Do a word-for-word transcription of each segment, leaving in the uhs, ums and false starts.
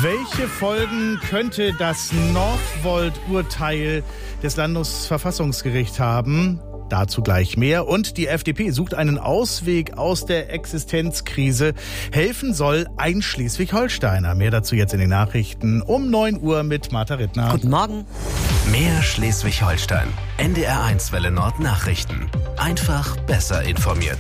Welche Folgen könnte das Northvolt-Urteil des Landesverfassungsgerichts haben? Dazu gleich mehr. Und die F D P sucht einen Ausweg aus der Existenzkrise. Helfen soll ein Schleswig-Holsteiner. Mehr dazu jetzt in den Nachrichten um neun Uhr mit Martha Rittner. Guten Morgen. Mehr Schleswig-Holstein. N D R eins Welle Nord Nachrichten. Einfach besser informiert.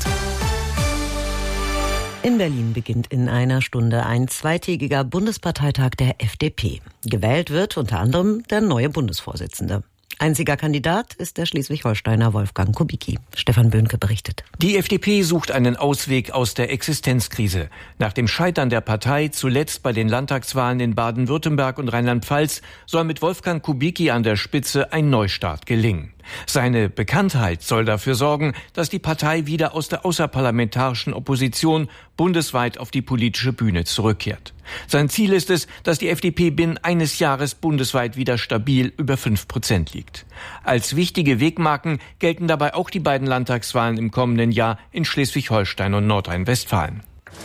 In Berlin beginnt in einer Stunde ein zweitägiger Bundesparteitag der F D P. Gewählt wird unter anderem der neue Bundesvorsitzende. Einziger Kandidat ist der Schleswig-Holsteiner Wolfgang Kubicki. Stefan Böhnke berichtet. Die F D P sucht einen Ausweg aus der Existenzkrise. Nach dem Scheitern der Partei, zuletzt bei den Landtagswahlen in Baden-Württemberg und Rheinland-Pfalz, soll mit Wolfgang Kubicki an der Spitze ein Neustart gelingen. Seine Bekanntheit soll dafür sorgen, dass die Partei wieder aus der außerparlamentarischen Opposition bundesweit auf die politische Bühne zurückkehrt. Sein Ziel ist es, dass die F D P binnen eines Jahres bundesweit wieder stabil über fünf Prozent liegt. Als wichtige Wegmarken gelten dabei auch die beiden Landtagswahlen im kommenden Jahr in Schleswig-Holstein und Nordrhein-Westfalen.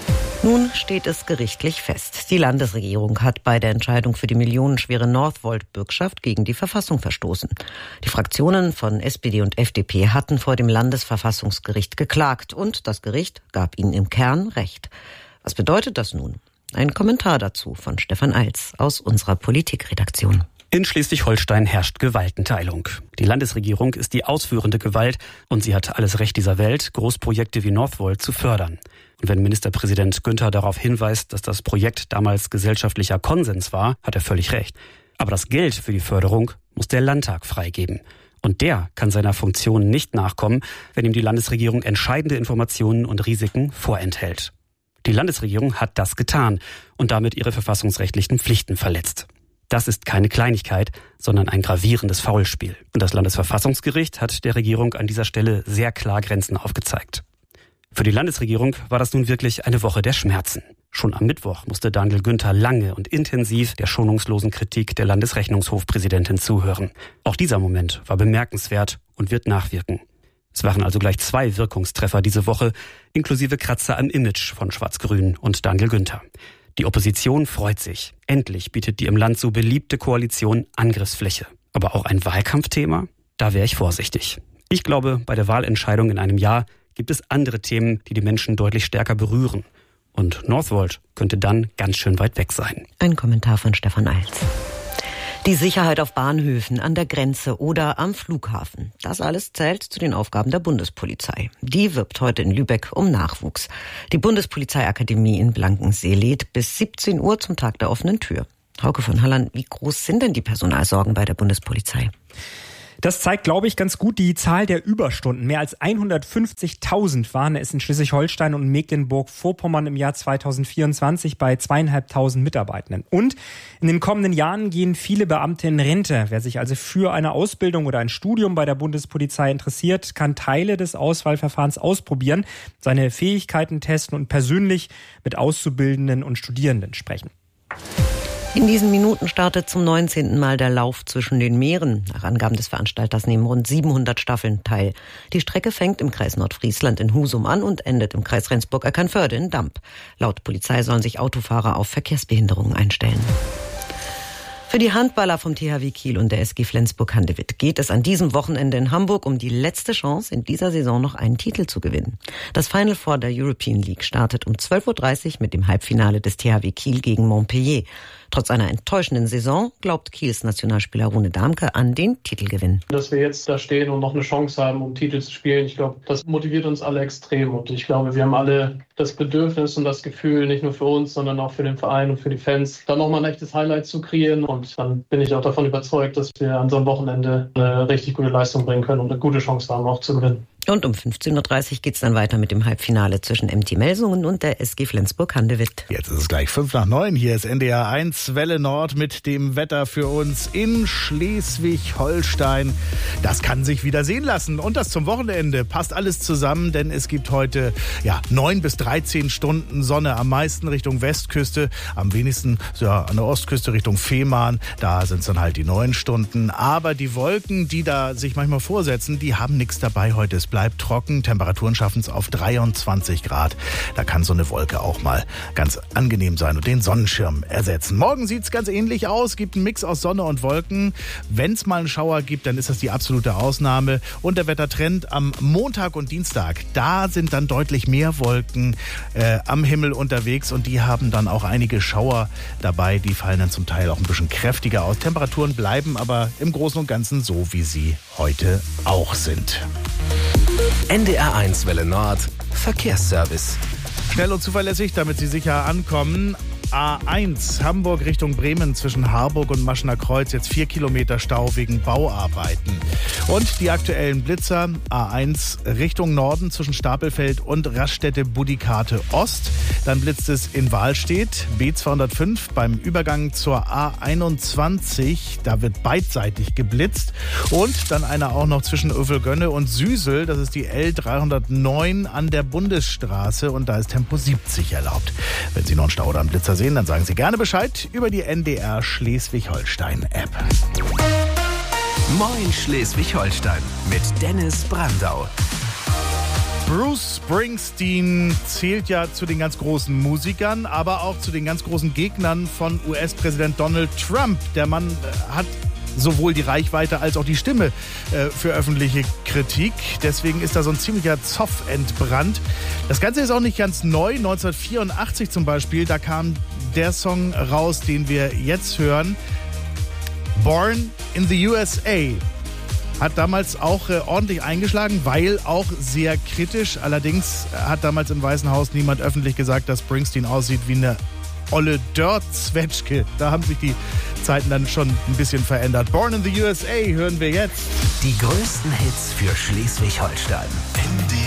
Nun steht es gerichtlich fest. Die Landesregierung hat bei der Entscheidung für die millionenschwere Northvolt-Bürgschaft gegen die Verfassung verstoßen. Die Fraktionen von S P D und F D P hatten vor dem Landesverfassungsgericht geklagt und das Gericht gab ihnen im Kern Recht. Was bedeutet das nun? Ein Kommentar dazu von Stefan Eils aus unserer Politikredaktion. In Schleswig-Holstein herrscht Gewaltenteilung. Die Landesregierung ist die ausführende Gewalt und sie hat alles Recht dieser Welt, Großprojekte wie Northvolt zu fördern. Und wenn Ministerpräsident Günther darauf hinweist, dass das Projekt damals gesellschaftlicher Konsens war, hat er völlig recht. Aber das Geld für die Förderung muss der Landtag freigeben. Und der kann seiner Funktion nicht nachkommen, wenn ihm die Landesregierung entscheidende Informationen und Risiken vorenthält. Die Landesregierung hat das getan und damit ihre verfassungsrechtlichen Pflichten verletzt. Das ist keine Kleinigkeit, sondern ein gravierendes Faulspiel. Und das Landesverfassungsgericht hat der Regierung an dieser Stelle sehr klar Grenzen aufgezeigt. Für die Landesregierung war das nun wirklich eine Woche der Schmerzen. Schon am Mittwoch musste Daniel Günther lange und intensiv der schonungslosen Kritik der Landesrechnungshofpräsidentin zuhören. Auch dieser Moment war bemerkenswert und wird nachwirken. Es waren also gleich zwei Wirkungstreffer diese Woche, inklusive Kratzer am Image von Schwarz-Grün und Daniel Günther. Die Opposition freut sich. Endlich bietet die im Land so beliebte Koalition Angriffsfläche. Aber auch ein Wahlkampfthema? Da wäre ich vorsichtig. Ich glaube, bei der Wahlentscheidung in einem Jahr gibt es andere Themen, die die Menschen deutlich stärker berühren. Und Northvolt könnte dann ganz schön weit weg sein. Ein Kommentar von Stefan Eils. Die Sicherheit auf Bahnhöfen, an der Grenze oder am Flughafen. Das alles zählt zu den Aufgaben der Bundespolizei. Die wirbt heute in Lübeck um Nachwuchs. Die Bundespolizeiakademie in Blankensee lädt bis siebzehn Uhr zum Tag der offenen Tür. Hauke von Halland, wie groß sind denn die Personalsorgen bei der Bundespolizei? Das zeigt, glaube ich, ganz gut die Zahl der Überstunden. Mehr als hundertfünfzigtausend waren es in Schleswig-Holstein und Mecklenburg-Vorpommern im Jahr zweitausendvierundzwanzig bei zweieinhalbtausend Mitarbeitenden. Und in den kommenden Jahren gehen viele Beamte in Rente. Wer sich also für eine Ausbildung oder ein Studium bei der Bundespolizei interessiert, kann Teile des Auswahlverfahrens ausprobieren, seine Fähigkeiten testen und persönlich mit Auszubildenden und Studierenden sprechen. In diesen Minuten startet zum neunzehnten Mal der Lauf zwischen den Meeren. Nach Angaben des Veranstalters nehmen rund siebenhundert Staffeln teil. Die Strecke fängt im Kreis Nordfriesland in Husum an und endet im Kreis Rendsburg-Eckernförde in Damp. Laut Polizei sollen sich Autofahrer auf Verkehrsbehinderungen einstellen. Für die Handballer vom T H W Kiel und der S G Flensburg-Handewitt geht es an diesem Wochenende in Hamburg um die letzte Chance, in dieser Saison noch einen Titel zu gewinnen. Das Final Four der European League startet um zwölf Uhr dreißig mit dem Halbfinale des T H W Kiel gegen Montpellier. Trotz einer enttäuschenden Saison glaubt Kiels Nationalspieler Rune Damke an den Titelgewinn. Dass wir jetzt da stehen und noch eine Chance haben, um Titel zu spielen, ich glaube, das motiviert uns alle extrem. Und ich glaube, wir haben alle das Bedürfnis und das Gefühl, nicht nur für uns, sondern auch für den Verein und für die Fans, da nochmal ein echtes Highlight zu kreieren. Und dann bin ich auch davon überzeugt, dass wir an so einem Wochenende eine richtig gute Leistung bringen können und eine gute Chance haben, auch zu gewinnen. Und um fünfzehn Uhr dreißig geht es dann weiter mit dem Halbfinale zwischen M T Melsungen und der S G Flensburg-Handewitt. Jetzt ist es gleich fünf nach neun. Hier ist N D R eins Welle Nord mit dem Wetter für uns in Schleswig-Holstein. Das kann sich wieder sehen lassen. Und das zum Wochenende passt alles zusammen, denn es gibt heute ja neun bis dreizehn Stunden Sonne, am meisten Richtung Westküste, am wenigsten ja, an der Ostküste Richtung Fehmarn. Da sind es dann halt die neun Stunden. Aber die Wolken, die da sich manchmal vorsetzen, die haben nichts dabei heute. Es bleibt trocken, Temperaturen schaffen es auf dreiundzwanzig Grad. Da kann so eine Wolke auch mal ganz angenehm sein und den Sonnenschirm ersetzen. Morgen sieht es ganz ähnlich aus, gibt einen Mix aus Sonne und Wolken. Wenn es mal einen Schauer gibt, dann ist das die absolute Ausnahme. Und der Wettertrend am Montag und Dienstag, da sind dann deutlich mehr Wolken äh, am Himmel unterwegs und die haben dann auch einige Schauer dabei. Die fallen dann zum Teil auch ein bisschen kräftiger aus. Temperaturen bleiben aber im Großen und Ganzen so, wie sie heute auch sind. N D R eins Welle Nord Verkehrsservice. Schnell und zuverlässig, damit Sie sicher ankommen. A eins Hamburg Richtung Bremen zwischen Harburg und Maschener Kreuz, jetzt vier Kilometer Stau wegen Bauarbeiten. Und die aktuellen Blitzer, A eins Richtung Norden zwischen Stapelfeld und Raststätte-Budikate Ost. Dann blitzt es in Wahlstedt, B zweihundertfünf beim Übergang zur A einundzwanzig. Da wird beidseitig geblitzt. Und dann einer auch noch zwischen Övelgönne und Süsel. Das ist die L dreihundertneun an der Bundesstraße und da ist Tempo siebzig erlaubt. Wenn Sie noch einen Stau oder einen Blitzer sehen, dann sagen Sie gerne Bescheid über die N D R Schleswig-Holstein-App. Moin Schleswig-Holstein mit Dennis Brandau. Bruce Springsteen zählt ja zu den ganz großen Musikern, aber auch zu den ganz großen Gegnern von U S-Präsident Donald Trump. Der Mann hat sowohl die Reichweite als auch die Stimme äh, für öffentliche Kritik. Deswegen ist da so ein ziemlicher Zoff entbrannt. Das Ganze ist auch nicht ganz neu. neunzehnhundertvierundachtzig zum Beispiel, da kam der Song raus, den wir jetzt hören. Born in the U S A. Hat damals auch äh, ordentlich eingeschlagen, weil auch sehr kritisch. Allerdings hat damals im Weißen Haus niemand öffentlich gesagt, dass Springsteen aussieht wie eine olle Dirt-Zwetschge. Da haben sich die Zeiten dann schon ein bisschen verändert. Born in the U S A hören wir jetzt. Die größten Hits für Schleswig-Holstein.